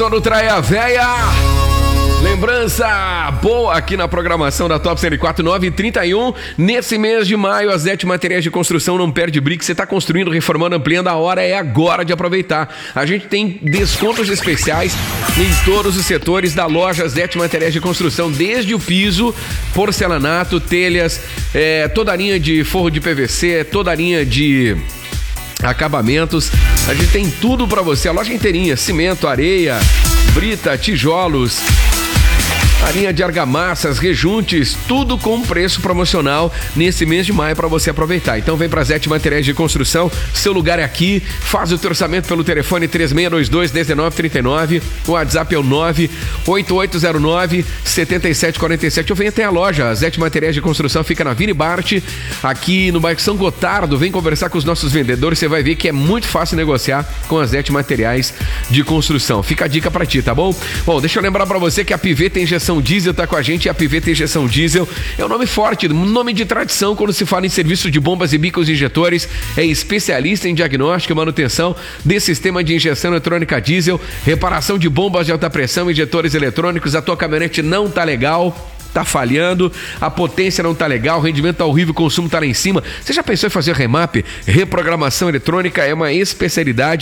No Traia Véia, lembrança boa aqui na programação da Top 104, 9h31. Nesse mês de maio, a Zete Materiais de Construção não perde brick. Você está construindo, reformando, ampliando, a hora é agora de aproveitar. A gente tem descontos especiais em todos os setores da loja Zete Materiais de Construção, desde o piso, porcelanato, telhas, toda a linha de forro de PVC, toda a linha de acabamentos. A gente tem tudo pra você, a loja inteirinha: cimento, areia, brita, tijolos, a linha de argamassas, rejuntes, tudo com preço promocional nesse mês de maio para você aproveitar. Então vem pra Zete Materiais de Construção, seu lugar é aqui. Faz o teu orçamento pelo telefone 3622-1939, o WhatsApp é o 98809-7747, ou vem até a loja. A Zete Materiais de Construção fica na Vini Bart, aqui no bairro São Gotardo. Vem conversar com os nossos vendedores, você vai ver que é muito fácil negociar com a Zete Materiais de Construção. Fica a dica pra ti, tá bom? Bom, deixa eu lembrar pra você que a Piveta Injeção Diesel tá com a gente. A Piveta Injeção Diesel é um nome forte, nome de tradição quando se fala em serviço de bombas e bicos injetores. É especialista em diagnóstico e manutenção desse sistema de injeção eletrônica diesel, reparação de bombas de alta pressão, injetores eletrônicos. A tua caminhonete não tá legal, tá falhando, a potência não tá legal, o rendimento tá horrível, o consumo tá lá em cima. Você já pensou em fazer remap? Reprogramação eletrônica é uma especialidade